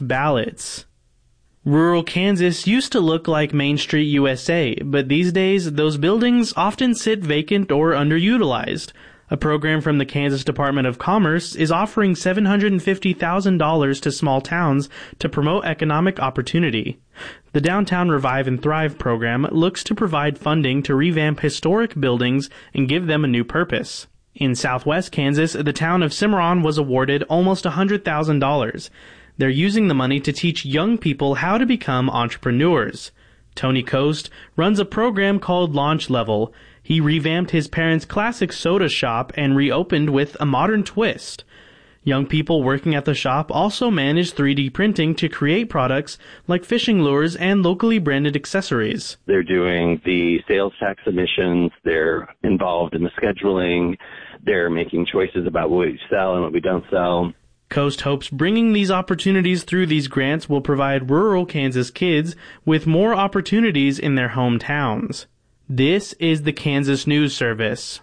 with ballots. Rural Kansas used to look like Main Street, USA, but these days those buildings often sit vacant or underutilized. A program from the Kansas Department of Commerce is offering $750,000 to small towns to promote economic opportunity. The Downtown Revive and Thrive program looks to provide funding to revamp historic buildings and give them a new purpose. In southwest Kansas, the town of Cimarron was awarded almost $100,000. They're using the money to teach young people how to become entrepreneurs. Tony Coast runs a program called Launch Level. He revamped his parents' classic soda shop and reopened with a modern twist. Young people working at the shop also manage 3D printing to create products like fishing lures and locally branded accessories. They're doing the sales tax submissions. They're involved in the scheduling. They're making choices about what we sell and what we don't sell. Coast hopes bringing these opportunities through these grants will provide rural Kansas kids with more opportunities in their hometowns. This is the Kansas News Service.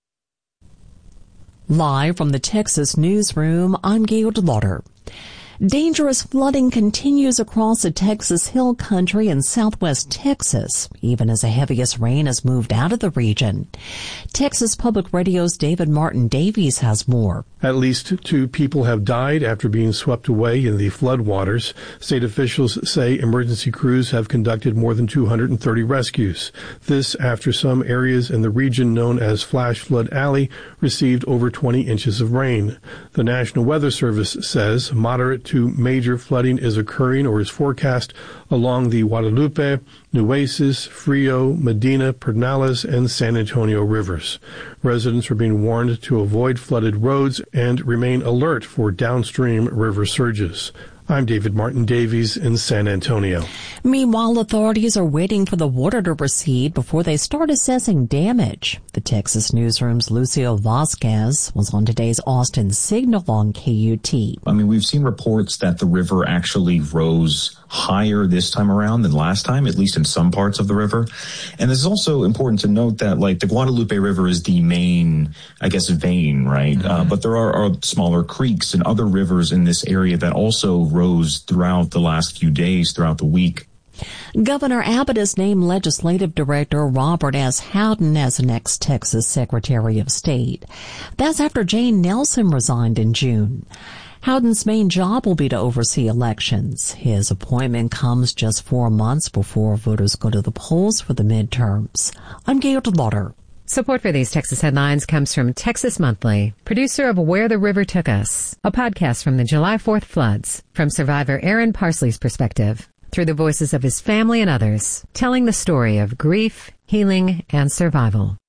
Live from the Texas Newsroom, I'm Gail DeLauder. Dangerous flooding continues across the Texas Hill Country and southwest Texas, even as the heaviest rain has moved out of the region. Texas Public Radio's David Martin Davies has more. At least 2 people have died after being swept away in the floodwaters. State officials say emergency crews have conducted more than 230 rescues. This after some areas in the region known as Flash Flood Alley received over 20 inches of rain. The National Weather Service says moderate to major flooding is occurring or is forecast along the Guadalupe, Nueces, Frio, Medina, Pedernales, and San Antonio rivers. Residents are being warned to avoid flooded roads and remain alert for downstream river surges. I'm David Martin Davies in San Antonio. Meanwhile, authorities are waiting for the water to recede before they start assessing damage. The Texas Newsroom's Lucio Vasquez was on today's Austin Signal on KUT. I mean, we've seen reports that the river actually rose higher this time around than last time, at least in some parts of the river. And it's also important to note that, like, the Guadalupe River is the main, I guess, vein, right? Mm-hmm. But there are smaller creeks and other rivers in this area that also rose throughout the last few days, throughout the week. Governor Abbott has named Legislative Director Robert S. Howden as the next Texas Secretary of State. That's after Jane Nelson resigned in June. Howden's main job will be to oversee elections. His appointment comes just 4 months before voters go to the polls for the midterms. I'm Gail DeLauder. Support for these Texas headlines comes from Texas Monthly, producer of Where the River Took Us, a podcast from the July 4th floods, from survivor Aaron Parsley's perspective, through the voices of his family and others, telling the story of grief, healing, and survival.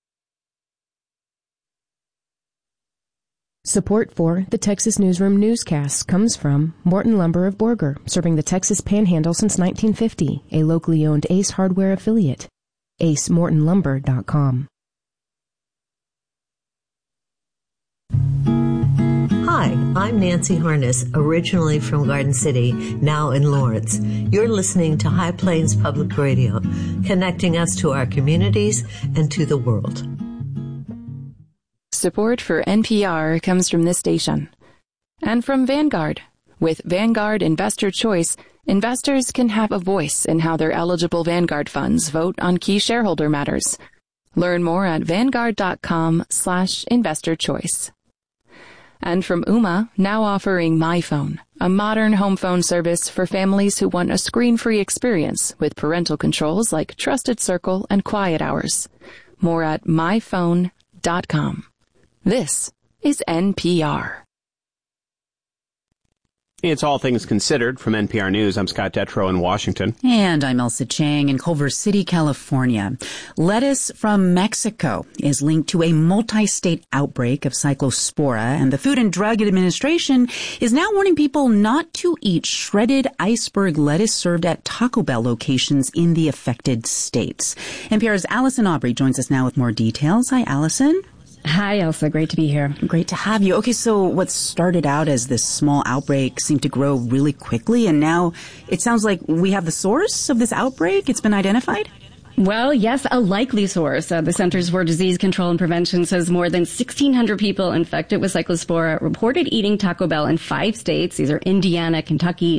Support for the Texas Newsroom newscasts comes from Morton Lumber of Borger, serving the Texas Panhandle since 1950, a locally owned Ace Hardware affiliate. AceMortonLumber.com. Hi, I'm Nancy Harness, originally from Garden City, now in Lawrence. You're listening to High Plains Public Radio, connecting us to our communities and to the world. Support for NPR comes from this station and from Vanguard. With Vanguard Investor Choice, investors can have a voice in how their eligible Vanguard funds vote on key shareholder matters. Learn more at Vanguard.com/investor choice. And from Ooma, now offering MyPhone, a modern home phone service for families who want a screen-free experience with parental controls like Trusted Circle and Quiet Hours. More at myphone.com. This is NPR. It's All Things Considered from NPR News. I'm Scott Detrow in Washington. And I'm Elsa Chang in Culver City, California. Lettuce from Mexico is linked to a multi-state outbreak of Cyclospora, and the Food and Drug Administration is now warning people not to eat shredded iceberg lettuce served at Taco Bell locations in the affected states. NPR's Allison Aubrey joins us now with more details. Hi, Allison. Hi, Elsa. Great to be here. Great to have you. Okay, so what started out as this small outbreak seemed to grow really quickly, and now it sounds like we have the source of this outbreak. It's been identified? Well, yes, a likely source. The Centers for Disease Control and Prevention says more than 1,600 people infected with Cyclospora reported eating Taco Bell in 5 states. These are Indiana, Kentucky,